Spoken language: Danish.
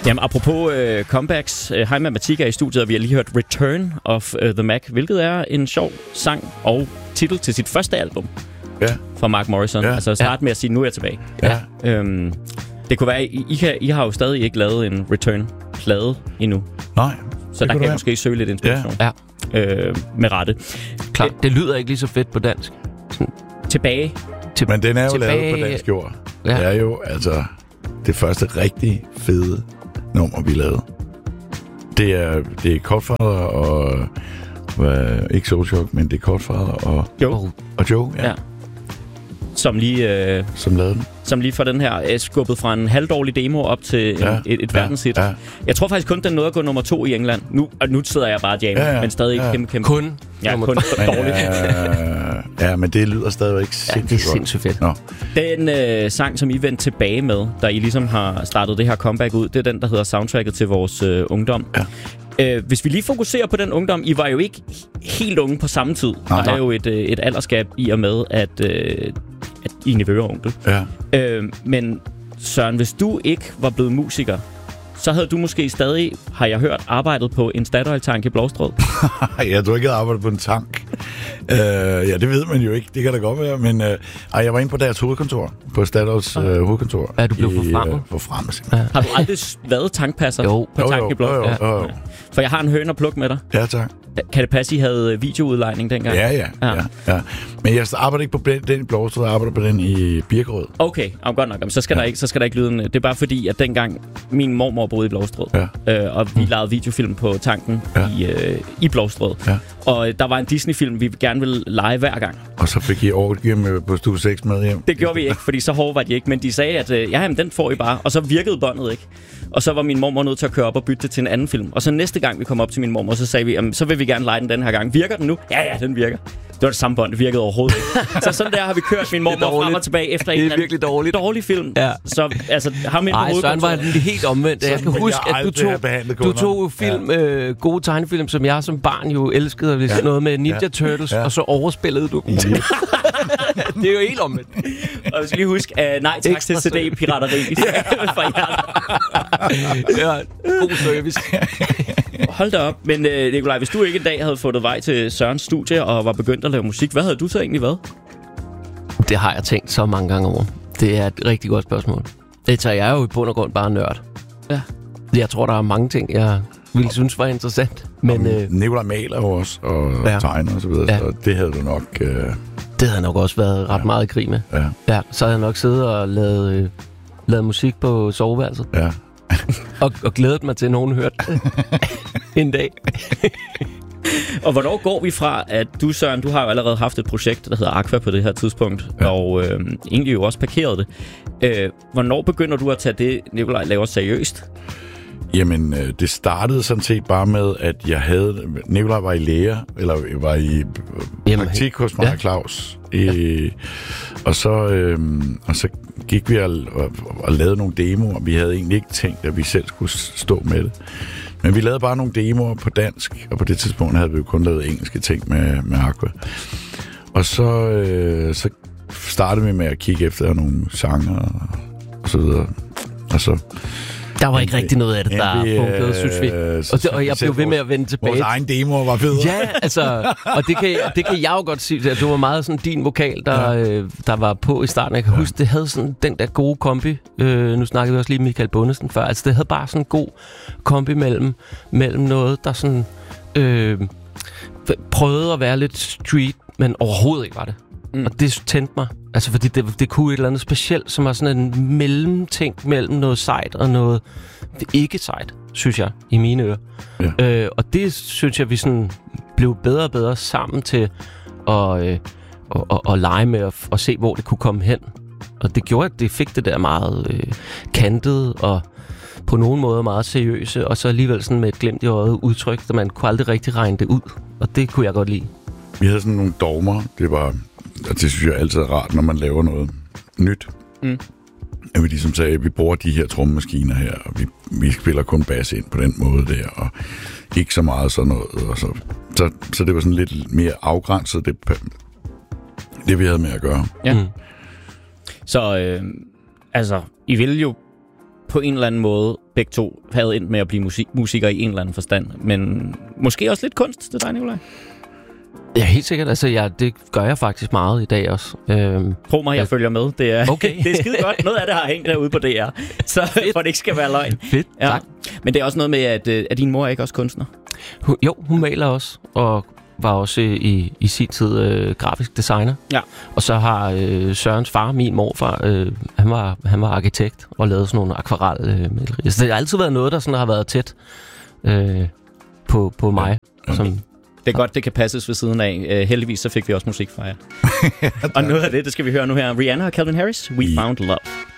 Jamen, apropos comebacks. Hej Matematika i studiet, og vi har lige hørt Return of the Mac, hvilket er en sjov sang og titel til sit første album. Ja. Fra Mark Morrison. Ja. Altså start med at sige, nu er jeg tilbage. Ja. Det kunne være, I har jo stadig ikke lavet en Return-plade endnu. Nej. Så der kan jeg måske søge lidt inspiration. Ja. Med rette. Klart, det lyder ikke lige så fedt på dansk. Sådan, tilbage. Men den er jo lavet på dansk jord. Ja. Det er jo altså det første rigtig fede nummer, vi lavede. Det er Kortfader og ikke Soul Shock, men det er Kortfader og Joe. Ja. Som lige som lavede den. Som lige for den her skubbet fra en halvdårlig demo op til et verdenshit. Ja. Jeg tror faktisk kun, den nåede at gå nummer 2 i England. Nu sidder jeg bare og jammer, men stadig kæmpe. Kun dårligt. Ja, men det lyder stadigvæk sindssygt godt. Det er sindssygt fedt. Nå. Den sang, som I vendte tilbage med, da I ligesom har startet det her comeback ud, det er den, der hedder soundtracket til vores ungdom. Ja. Hvis vi lige fokuserer på den ungdom, I var jo ikke helt unge på samme tid. Der er jo et aldersgab i og med, at I er nevø og onkel. Ja. Men Søren, hvis du ikke var blevet musiker, så havde du måske stadig, har jeg hørt, arbejdet på en Statoil-tank i Blovstrød. Jeg tror ikke, jeg arbejdet på en tank. Ja, det ved man jo ikke. Det kan da godt være. Men jeg var inde på deres hovedkontor. På Statoils hovedkontor. Ja, du blev forfremmet. Forfremmet, simpelthen. Har du aldrig været tankpasser på tank i Blovstrød? Jo. For jeg har en høne at plukke med dig. Ja, tak. Kan det passe, I havde videoudlejning dengang? Ja. Men jeg arbejder ikke på den i Blovstrød, jeg arbejder på den i Birkerød. Okay, godt nok. Så skal der ikke lyde en... Det er bare fordi, at dengang min mormor boede i Blovstrød, og vi lavede videofilm på tanken i Blovstrød. Ja. Og der var en Disney-film, vi gerne ville lege hver gang. Og så fik I Orgium på Stue 6 med hjem? Det gjorde vi ikke, fordi så hårde var de ikke. Men de sagde, at jamen, den får I bare. Og så virkede båndet ikke. Og så var min mormor nødt til at køre op og bytte det til en anden film. Og så næste gang vi kom op til min mormor, så sagde vi, jamen, så vil vi gerne lege den her gang. Virker den nu? Ja, den virker. Det var det samme bånd, det virkede overhovedet ikke. Så sådan der har vi kørt min mormor frem og tilbage efter en eller anden dårlig film. Ja. Så altså, ham ind på hovedkontoret. Søren var det helt omvendt. Jeg kan huske, at du tog film, gode tegnefilm, som jeg som barn jo elskede. Ja. Noget med Ninja Turtles, og så overspillede du dem. Det er jo helt omvendt. Og vi skal lige huske, nej tak til CD-pirateri. Ja, god service. Hold da op. Men Nikolaj, hvis du ikke en dag havde fundet vej til Sørens studie og var begyndt at lave musik, hvad havde du så egentlig været? Det har jeg tænkt så mange gange over. Det er et rigtig godt spørgsmål. Så jeg er jo i bund og grund bare nørd. Ja. Jeg tror, der er mange ting, jeg ville synes var interessant. Men Nikolaj maler jo også, og tegner og så videre, så det havde du nok... Det havde nok også været ret meget i krig med. Ja. Så havde jeg nok siddet og lavet musik på soveværelset. Ja. og glædet mig til, at nogen hørte en dag. Og hvornår går vi fra, at du, Søren, du har jo allerede haft et projekt, der hedder Aqua på det her tidspunkt, og egentlig jo også parkeret det. Hvornår begynder du at tage det, Nikolaj laver, seriøst? Jamen, det startede sådan set bare med, at Nikolaj var i lære, eller var i praktik hos mig og Claus. Og så gik vi og lavede nogle demoer. Vi havde egentlig ikke tænkt, at vi selv skulle stå med det. Men vi lavede bare nogle demoer på dansk, og på det tidspunkt havde vi jo kun lavet engelske ting med Aqua. Og så startede vi med at kigge efter nogle sanger og så videre. Og så... Der var ikke rigtig noget af det, der fungerede, synes vi. Og jeg blev ved med at vende tilbage. Vores egen demo var federe. Ja, altså, og det kan jeg jo godt sige. Det var meget sådan din vokal, der var på i starten. Jeg kan huske, det havde sådan den der gode kombi. Nu snakkede vi også lige med Michael Bundesen før. Altså, det havde bare sådan en god kombi mellem noget, der sådan prøvede at være lidt street, men overhovedet ikke var det. Og det tændte mig. Altså, fordi det kunne et eller andet specielt, som var sådan en mellemting mellem noget sejt og noget ikke sejt, synes jeg, i mine ører. Ja. Og det synes jeg, vi sådan blev bedre og bedre sammen til at lege med og se, hvor det kunne komme hen. Og det gjorde, at det fik det der meget kantet og på nogen måde meget seriøse, og så alligevel sådan med et glimt i øjet udtryk, at man kunne aldrig rigtig regne det ud. Og det kunne jeg godt lide. Vi havde sådan nogle dogmer. Det synes jeg altid er rart, når man laver noget nyt. At vi ligesom sagde, at vi bruger de her trommemaskiner her, og vi spiller kun bass ind på den måde der, og ikke så meget sådan noget. Og så det var sådan lidt mere afgrænset, det vi havde med at gøre. Ja. Så altså, I ville jo på en eller anden måde begge to havde endt med at blive musikere i en eller anden forstand. Men måske også lidt kunst til dig, Nikolaj? Ja, helt sikkert. Altså, det gør jeg faktisk meget i dag også. Tro mig, jeg følger med. Det er, okay. Det er skide godt. Noget af det har hængt derude på DR. Så for det ikke skal være løgn. Fedt, ja. Tak. Men det er også noget med, at din mor er ikke også kunstner? Hun maler også, og var også i sin tid grafisk designer. Ja. Og så har Sørens far, min morfar, han var arkitekt og lavede sådan nogle akvarelmalerier. Så det har altid været noget, der sådan har været tæt på mig. Ja. Som, det er godt, det kan passes ved siden af. Heldigvis så fik vi også musik fra jer. Og noget af det skal vi høre nu her. Rihanna og Calvin Harris, We Found Love.